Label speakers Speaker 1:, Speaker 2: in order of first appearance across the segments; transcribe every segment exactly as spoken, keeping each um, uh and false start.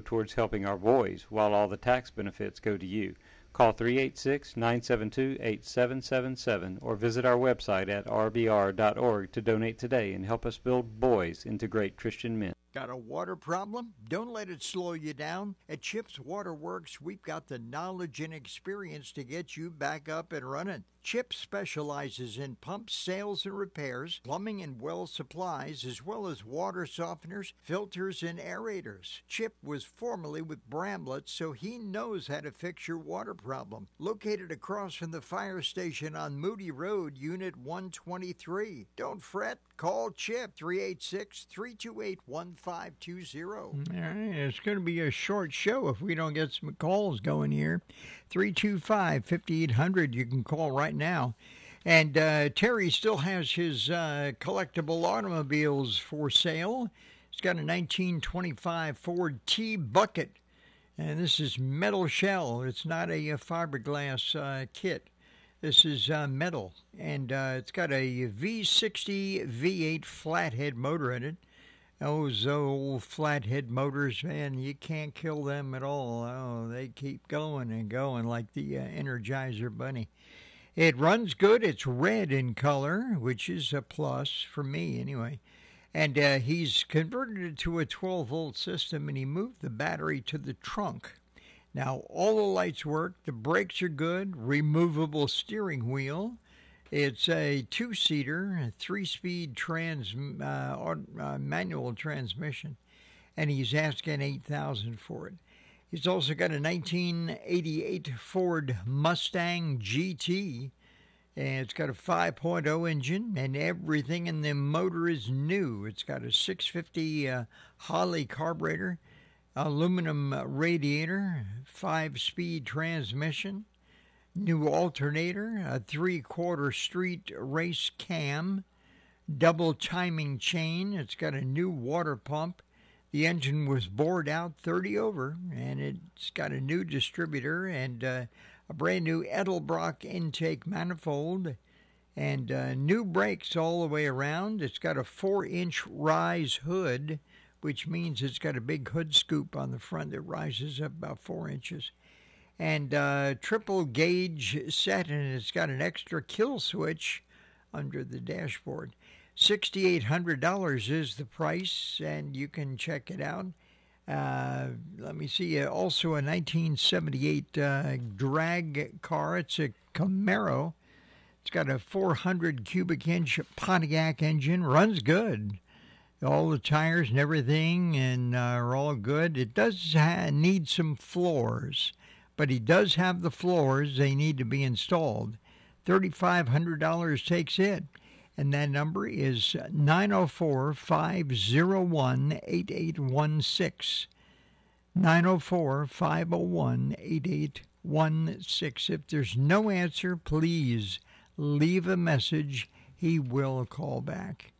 Speaker 1: towards helping our boys, while all the tax benefits go to you. Call three eight six, nine seven two, eight seven seven seven or visit our website at r b r dot org to donate today and help us build boys into great Christian men.
Speaker 2: Got a water problem? Don't let it slow you down. At Chips Waterworks, we've got the knowledge and experience to get you back up and running. Chip specializes in pumps, sales, and repairs, plumbing and well supplies, as well as water softeners, filters, and aerators. Chip was formerly with Bramlett, so he knows how to fix your water problem. Located across from the fire station on Moody Road, Unit one twenty-three. Don't fret. Call Chip, three eight six, three two eight, one five two zero. All right, it's going to be a short show if we don't get some calls going here. three two five, five eight zero zero. You can call right now. And uh, Terry still has his uh, collectible automobiles for sale. He's got a nineteen twenty-five Ford T-Bucket, and this is metal shell. It's not a, a fiberglass uh, kit. This is uh, metal, and uh, it's got a V sixty V eight flathead motor in it. Those old flathead motors, man, you can't kill them at all. Oh, they keep going and going like the uh, Energizer Bunny. It runs good. It's red in color, which is a plus for me anyway. And uh, he's converted it to a twelve-volt system, and he moved the battery to the trunk. Now, all the lights work. The brakes are good. Removable steering wheel. It's a two-seater, three-speed trans uh, uh, manual transmission, and he's asking eight thousand dollars for it. He's also got a nineteen eighty-eight Ford Mustang G T, and it's got a five point oh engine, and everything in the motor is new. It's got a six fifty uh, Holley carburetor, aluminum radiator, five-speed transmission, new alternator, a three-quarter street race cam, double timing chain. It's got a new water pump. The engine was bored out thirty over, and it's got a new distributor and uh, a brand new Edelbrock intake manifold, and uh, new brakes all the way around. It's got a four-inch rise hood, which means it's got a big hood scoop on the front that rises up about four inches. And uh, triple gauge set, and it's got an extra kill switch under the dashboard. six thousand eight hundred dollars is the price, and you can check it out. Uh, let me see. Uh, also a nineteen seventy-eight uh, drag car. It's a Camaro. It's got a four hundred cubic inch Pontiac engine. Runs good. All the tires and everything and uh, are all good. It does ha- need some floors, but he does have the floors. They need to be installed. three thousand five hundred dollars takes it. And that number is nine oh four, five oh one, eight eight one six. nine oh four, five oh one, eight eight one six. If there's no answer, please leave a message. He will call back.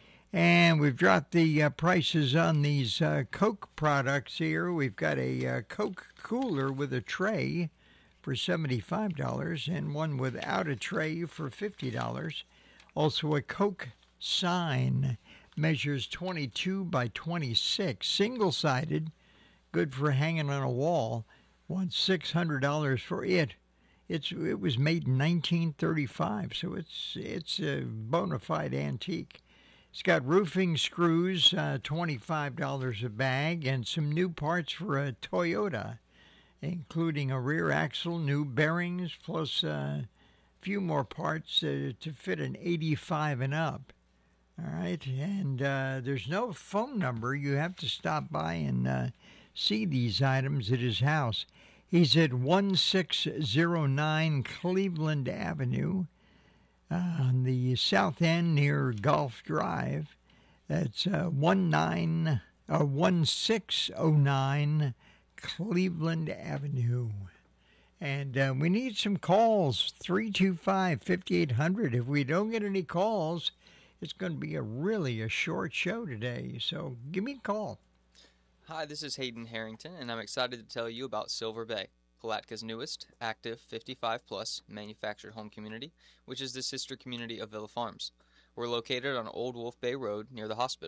Speaker 2: And we've dropped the uh, prices on these uh, Coke products here. We've got a uh, Coke cooler with a tray for seventy-five dollars and one without a tray for fifty dollars. Also a Coke sign, measures twenty-two by twenty-six, single-sided, good for hanging on a wall. Wants six hundred dollars for it. It's It was made in nineteen thirty-five, so it's it's a bona fide antique. It's got roofing screws, uh, twenty-five dollars a bag, and some new parts for a Toyota, including a rear axle, new bearings, plus a few more parts uh, to fit an eighty-five and up. All right, and uh, there's no phone number. You have to stop by and uh, see these items at his house. He's at one six oh nine Cleveland Avenue, uh, on the south end near Golf Drive. That's uh, one nine uh, one six oh nine Cleveland Avenue. And uh, we need some calls, three two five, five eight hundred. If we don't get any calls, it's going to be a really a short show today. So give me a call.
Speaker 3: Hi, this is Hayden Harrington, and I'm excited to tell you about Silver Bay, Palatka's newest, active, fifty-five plus manufactured home community, which is the sister community of Villa Farms. We're located on Old Wolf Bay Road near the hospital.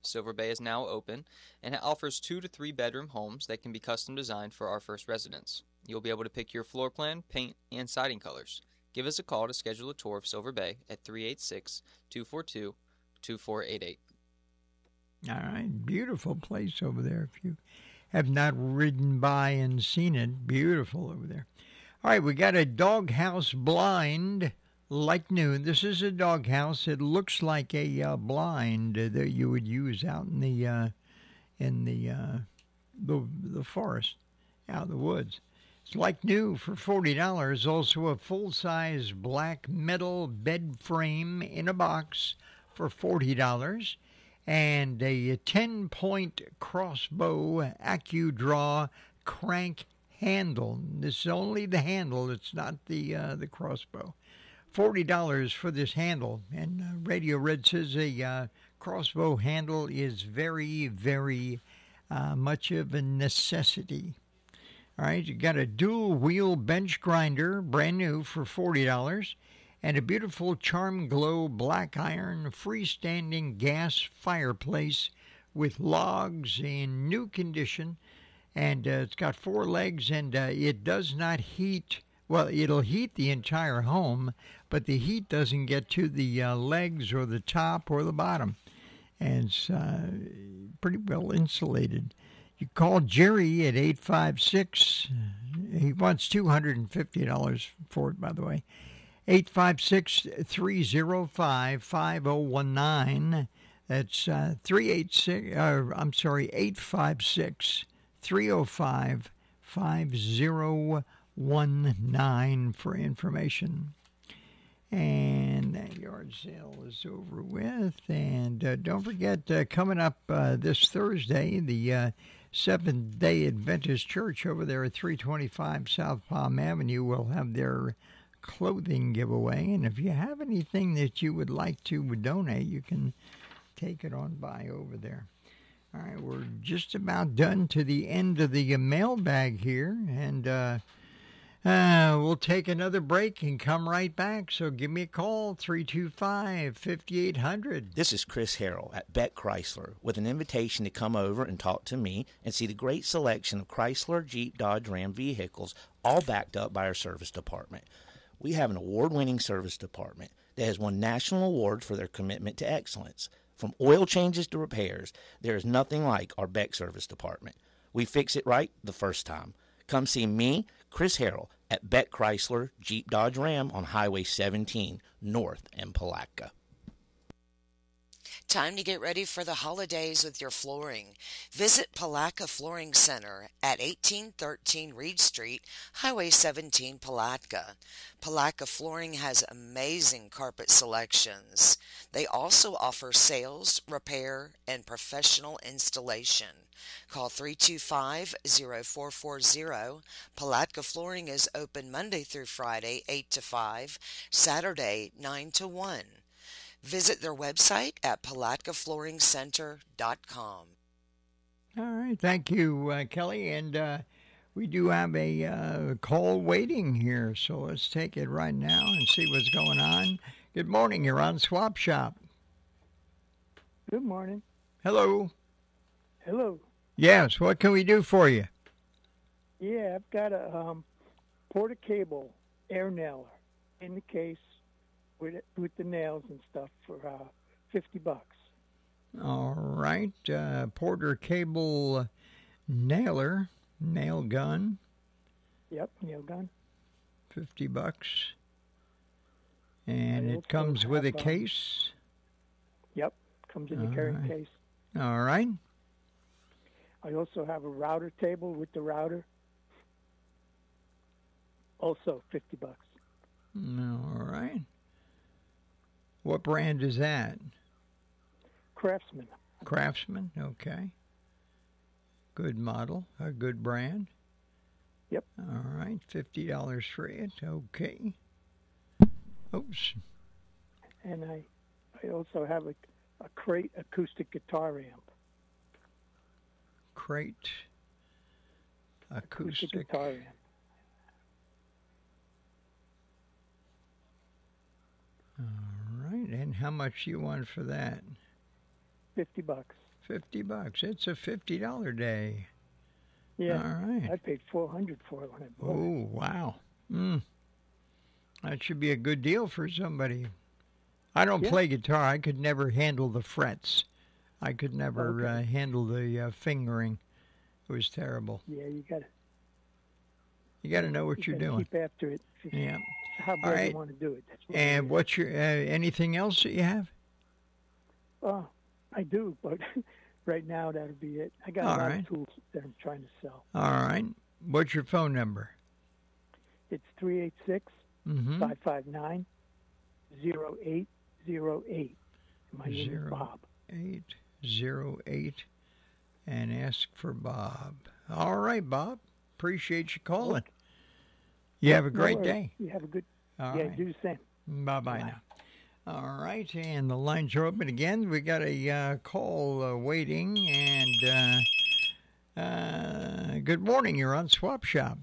Speaker 3: Silver Bay is now open and it offers two to three bedroom homes that can be custom designed for our first residents. You'll be able to pick your floor plan, paint, and siding colors. Give us a call to schedule a tour of Silver Bay at three eight six, two four two, two four eight eight.
Speaker 2: All right, beautiful place over there. If you have not ridden by and seen it, beautiful over there. All right, we got a doghouse blind like new. This is a doghouse. It looks like a uh, blind that you would use out in the uh, in the, uh, the the forest, out in the woods. It's like new for forty dollars. Also a full-size black metal bed frame in a box for forty dollars. And a ten-point crossbow AccuDraw crank handle. This is only the handle. It's not the uh, the crossbow. forty dollars for this handle. And uh, Radio Red says a uh, crossbow handle is very, very uh, much of a necessity. All right, you got a dual-wheel bench grinder, brand new for forty dollars. And a beautiful Charm Glow black iron freestanding gas fireplace with logs in new condition. And uh, it's got four legs, and uh, it does not heat. Well, it'll heat the entire home, but the heat doesn't get to the uh, legs or the top or the bottom. And it's uh, pretty well insulated. You call Jerry at eight five six. He wants two hundred fifty dollars for it, by the way. eight five six, three oh five, five oh one nine. That's uh, three eight six, uh, I'm sorry, eight five six, three oh five, five oh one nine for information. And that yard sale is over with. And uh, don't forget, uh, coming up uh, this Thursday, the uh, Seventh-day Adventist Church over there at three twenty-five South Palm Avenue will have their clothing giveaway, and if you have anything that you would like to donate, you can take it on by over there. All right, we're just about done to the end of the mailbag here, and uh, uh, we'll take another break and come right back. So give me a call, three two five, five eight zero zero.
Speaker 4: This is Chris Harrell at Beck Chrysler with an invitation to come over and talk to me and see the great selection of Chrysler, Jeep, Dodge, Ram vehicles, all backed up by our service department. We have an award-winning service department that has won national awards for their commitment to excellence. From oil changes to repairs, there is nothing like our Beck service department. We fix it right the first time. Come see me, Chris Harrell, at Beck Chrysler, Jeep, Dodge, Ram on Highway seventeen, north in Palatka.
Speaker 5: Time to get ready for the holidays with your flooring. Visit Palatka Flooring Center at eighteen thirteen Reed Street, Highway seventeen, Palatka. Palatka Flooring has amazing carpet selections. They also offer sales, repair, and professional installation. Call three two five, zero four four zero. Palatka Flooring is open Monday through Friday, eight to five, Saturday, nine to one. Visit their website at palatka flooring center dot com.
Speaker 2: All right, thank you, uh, Kelly. And uh, we do have a uh, call waiting here, so let's take it right now and see what's going on. Good morning, you're on Swap Shop.
Speaker 6: Good morning.
Speaker 2: Hello.
Speaker 6: Hello.
Speaker 2: Yes, what can we do for you?
Speaker 6: Yeah, I've got a um, Porter Cable air nailer in the case with with the nails and stuff for uh, fifty bucks.
Speaker 2: All right, uh, Porter Cable nailer, nail gun.
Speaker 6: Yep, nail gun.
Speaker 2: fifty bucks. And
Speaker 6: I
Speaker 2: it
Speaker 6: also
Speaker 2: comes with a
Speaker 6: have, um,
Speaker 2: case.
Speaker 6: Yep, comes in the
Speaker 2: All
Speaker 6: carrying
Speaker 2: right.
Speaker 6: case.
Speaker 2: All right.
Speaker 6: I also have a router table with the router. Also fifty bucks.
Speaker 2: All right. What brand is that?
Speaker 6: Craftsman.
Speaker 2: Craftsman, okay. Good model, a good brand.
Speaker 6: Yep.
Speaker 2: All right, fifty dollars for it, okay. Oops.
Speaker 6: And I, I also have a, a crate acoustic guitar amp.
Speaker 2: Crate,
Speaker 6: Acoustic
Speaker 2: acoustic.
Speaker 6: guitar amp.
Speaker 2: All right, and how much you want for that?
Speaker 6: Fifty bucks.
Speaker 2: Fifty bucks. It's a fifty dollar day.
Speaker 6: Yeah,
Speaker 2: All right.
Speaker 6: I paid four hundred for it when I bought it.
Speaker 2: Oh, wow. Mm. That should be a good deal for somebody. I don't
Speaker 6: Yeah.
Speaker 2: play guitar. I could never handle the frets. I could never
Speaker 6: Okay.
Speaker 2: uh, handle the uh, fingering. It was terrible.
Speaker 6: Yeah, you gotta
Speaker 2: You got to know what
Speaker 6: you
Speaker 2: you're
Speaker 6: gotta
Speaker 2: doing.
Speaker 6: keep after it. If
Speaker 2: Yeah.
Speaker 6: How
Speaker 2: All
Speaker 6: bad
Speaker 2: right.
Speaker 6: you want to do it. That's what
Speaker 2: And
Speaker 6: it is.
Speaker 2: what's your uh, anything else that you have?
Speaker 6: Oh, I do, but right now that'll be it. I got
Speaker 2: All
Speaker 6: a lot
Speaker 2: right.
Speaker 6: of tools that I'm trying to sell.
Speaker 2: All right. What's your phone number?
Speaker 6: It's three eight six,
Speaker 2: Mm-hmm.
Speaker 6: five five nine, zero eight zero eight. My name
Speaker 2: Zero.
Speaker 6: is Bob.
Speaker 2: eight zero eight, and ask for Bob. All right, Bob. Appreciate you calling. You have a
Speaker 6: No
Speaker 2: great
Speaker 6: worries.
Speaker 2: day.
Speaker 6: You have a good.
Speaker 2: All
Speaker 6: yeah,
Speaker 2: right.
Speaker 6: do the same.
Speaker 2: Bye bye
Speaker 6: Bye.
Speaker 2: now. All right, and the lines are open again. We got a uh, call uh, waiting, and uh, uh, good morning. You're on Swap Shop.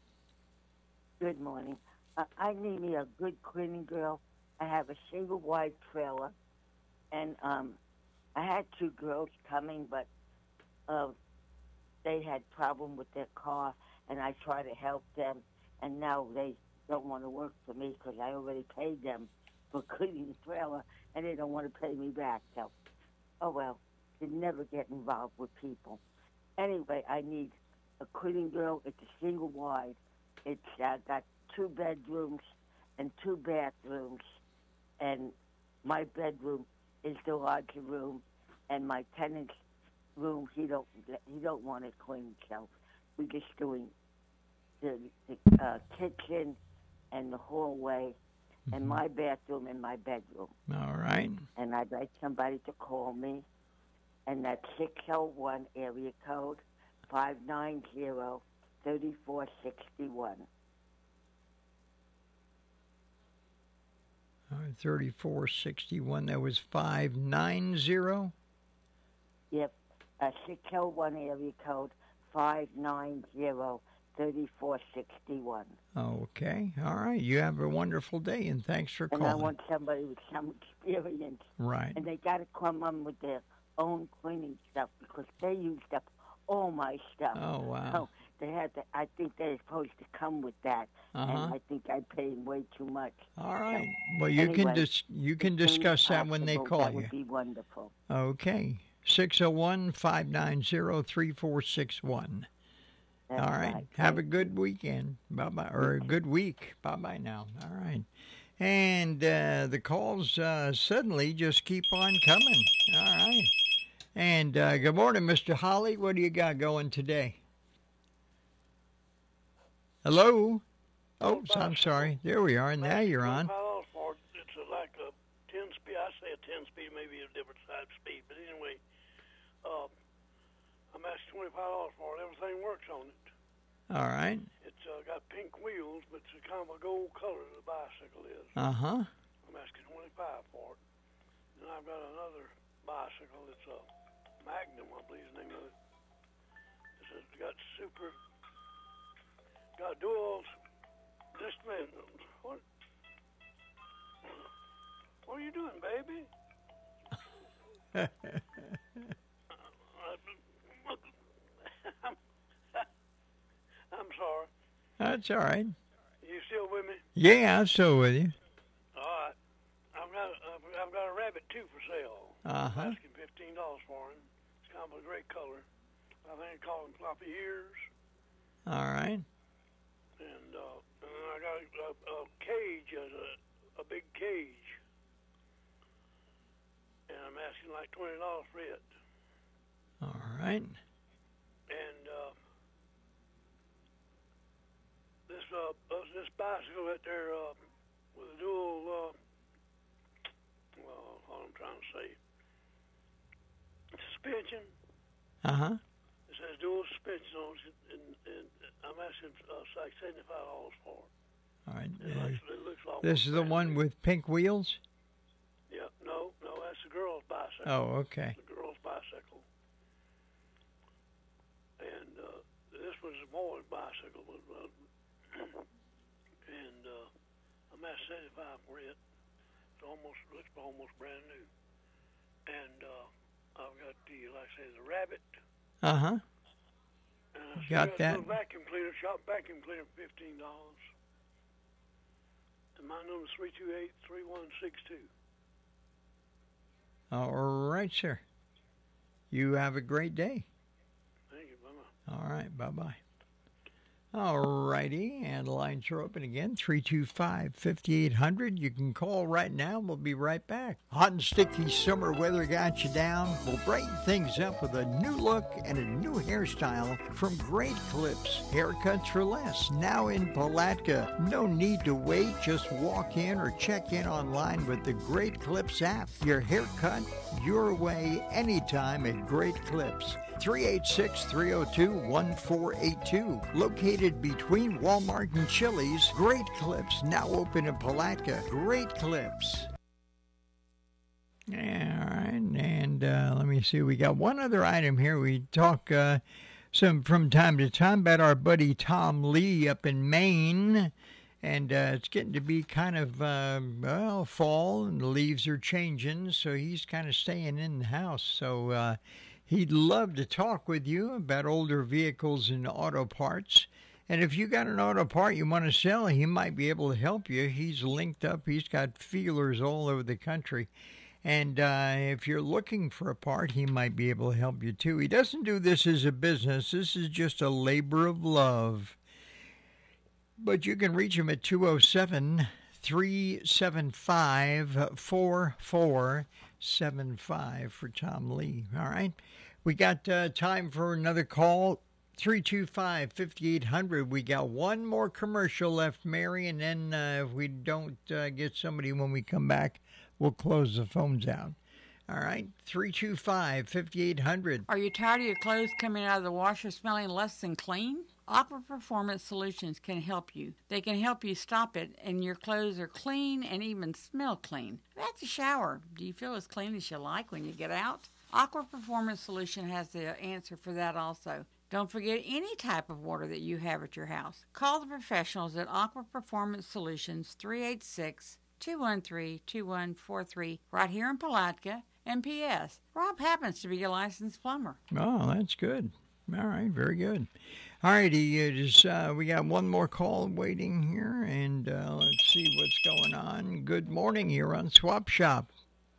Speaker 7: Good morning. Uh, I need me a good cleaning girl. I have a single wide trailer, and um, I had two girls coming, but uh, they had problem with their car, and I tried to help them, and now they don't want to work for me because I already paid them for cleaning the trailer, and they don't want to pay me back. So, oh well, you never get involved with people. Anyway, I need a cleaning girl. It's a single wide. It's uh, got two bedrooms and two bathrooms, and my bedroom is the larger room, and my tenant's room he don't he don't want it cleaned, so we're just doing the, the uh, kitchen and the hallway and my bathroom and my bedroom.
Speaker 2: All right.
Speaker 7: And I'd like somebody to call me, and that's six oh one area code five nine zero, three four six one.
Speaker 2: All right, thirty-four sixty-one. That was five nine zero.
Speaker 7: Yep, uh, six oh one area code five nine zero, three four six one.
Speaker 2: Okay. All right. You have a wonderful day, and thanks for
Speaker 7: And
Speaker 2: calling.
Speaker 7: I want somebody with some experience.
Speaker 2: Right.
Speaker 7: And they got to come on with their own cleaning stuff because they used up all my stuff.
Speaker 2: Oh, wow.
Speaker 7: So they had to, I think they're supposed to come with that.
Speaker 2: Uh-huh.
Speaker 7: And I think I paid way too much.
Speaker 2: All right.
Speaker 7: So,
Speaker 2: Well, you can
Speaker 7: anyway,
Speaker 2: dis- you can
Speaker 7: as soon as
Speaker 2: discuss that when they
Speaker 7: possible,
Speaker 2: call
Speaker 7: that
Speaker 2: you.
Speaker 7: would be wonderful.
Speaker 2: Okay. six oh one, five nine zero, three four six one.
Speaker 7: That's
Speaker 2: All right.
Speaker 7: right.
Speaker 2: Have a good weekend. Bye-bye. Or a good week. Bye-bye now. All right. And uh, the calls uh, suddenly just keep on coming. All right. And uh, good morning, Mister Holly. What do you got going today? Hello? Oh, so I'm sorry. There we are. Now you're on.
Speaker 8: It's a, like a ten speed. I say a ten speed, maybe a different type speed. But anyway, uh, I'm asking twenty-five dollars for it. Everything works on it.
Speaker 2: All right.
Speaker 8: It's uh, got pink wheels, but it's a kind of a gold color. The bicycle is.
Speaker 2: Uh-huh.
Speaker 8: I'm asking twenty-five for it. And I've got another bicycle. It's a Magnum, I believe the name of it. It's got super. Got dual. Just a minute. What? What are you doing, baby? I'm, I'm sorry.
Speaker 2: That's all right.
Speaker 8: You still with me?
Speaker 2: Yeah, I'm still with you.
Speaker 8: All right. I've got a, I've got a rabbit too for sale.
Speaker 2: Uh-huh.
Speaker 8: I'm asking fifteen dollars for him. It's kind of a great color. I think I call him floppy ears.
Speaker 2: All right.
Speaker 8: And, uh, and then I got a, a, a cage, a, a big cage. And I'm asking like twenty dollars for it.
Speaker 2: All right.
Speaker 8: And uh, this uh, uh, this bicycle right there uh, with a dual, uh, well, what I'm trying to say, suspension.
Speaker 2: Uh-huh.
Speaker 8: It says dual suspension on it, and, and I'm asking uh, like seventy-five dollars for it.
Speaker 2: All right.
Speaker 8: It
Speaker 2: Uh,
Speaker 8: looks, it looks like
Speaker 2: this is the one with pink wheels?
Speaker 8: Yeah, no, no, that's the girl's bicycle.
Speaker 2: Oh, okay.
Speaker 8: The girl's bicycle. And uh, this was a boy's bicycle. But, uh, and uh, I'm at seventy-five for it. It's almost, looks almost brand new. And uh, I've got the, like I say, the Rabbit.
Speaker 2: Uh-huh.
Speaker 8: And I still
Speaker 2: Got
Speaker 8: got
Speaker 2: that.
Speaker 8: the vacuum cleaner, shop vacuum cleaner, fifteen dollars. And my number's three two eight, three one six two.
Speaker 2: All right, sir. You have a great day.
Speaker 8: Thank you. Bye-bye.
Speaker 2: All right, bye-bye. All righty, and the lines are open again, three two five, five eight zero zero. You can call right now. We'll be right back. Hot and sticky summer weather got you down? We'll brighten things up with a new look and a new hairstyle from Great Clips. Haircuts for less, now in Palatka. No need to wait. Just walk in or check in online with the Great Clips app. Your haircut, your way, anytime at Great Clips. three eight six, three oh two, one four eight two. Located between Walmart and Chili's, Great Clips, now open in Palatka. Great Clips. Yeah, all right, and uh, let me see. We got one other item here. We talk uh, some from time to time about our buddy Tom Lee up in Maine. And uh, it's getting to be kind of, uh, well, fall, and the leaves are changing, so he's kind of staying in the house. So uh, he'd love to talk with you about older vehicles and auto parts. And if you got an auto part you want to sell, he might be able to help you. He's linked up. He's got feelers all over the country. And uh, if you're looking for a part, he might be able to help you too. He doesn't do this as a business. This is just a labor of love. But you can reach him at two oh seven, three seven five, four four seven five for Tom Lee. All right. We got uh, time for another call. three two five, five eight zero zero. We got one more commercial left, Mary, and then uh, if we don't uh, get somebody when we come back, we'll close the phones out. All right, three two five, five eight zero zero.
Speaker 9: Are you tired of your clothes coming out of the washer smelling less than clean? Aqua Performance Solutions can help you. They can help you stop it, and your clothes are clean and even smell clean. That's a shower. Do you feel as clean as you like when you get out? Aqua Performance Solution has the answer for that also. Don't forget any type of water that you have at your house. Call the professionals at Aqua Performance Solutions, three eight six, two one three, two one four three, right here in Palatka. And P S Rob happens to be a licensed plumber.
Speaker 2: Oh, that's good. All right, very good. All righty, it is, uh, we got one more call waiting here, and uh, let's see what's going on. Good morning, you're on Swap Shop.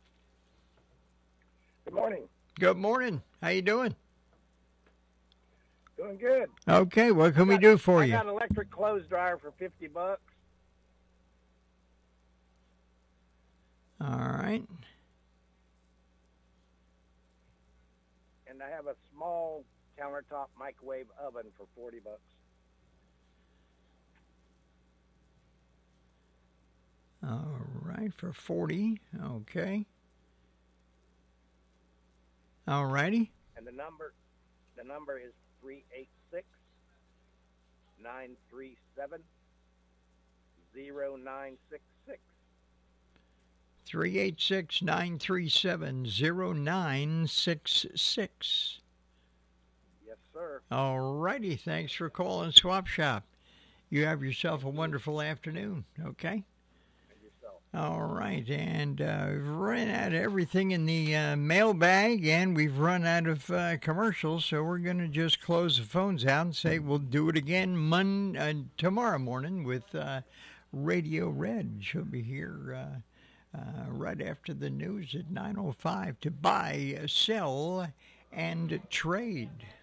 Speaker 10: Good morning.
Speaker 2: Good morning. How you doing?
Speaker 10: Doing good.
Speaker 2: Okay, what can
Speaker 10: got,
Speaker 2: we do for
Speaker 10: I
Speaker 2: you?
Speaker 10: I got an electric clothes dryer for fifty bucks.
Speaker 2: All right.
Speaker 10: And I have a small countertop microwave oven for forty bucks.
Speaker 2: All right, for forty. Okay. All righty.
Speaker 10: And the number, the number is three eight six, nine three seven, zero nine six six.
Speaker 2: three eight six, nine three seven, zero nine six six.
Speaker 10: Yes, sir.
Speaker 2: All righty. Thanks for calling Swap Shop. You have yourself a wonderful afternoon, okay?
Speaker 10: And yourself.
Speaker 2: All right. And uh, we've run out of everything in the uh, mailbag, and we've run out of uh, commercials, so we're going to just close the phones out and say we'll do it again Mon- uh, tomorrow morning with uh, Radio Red. She'll be here uh, uh, right after the news at nine oh five to buy, sell, and trade.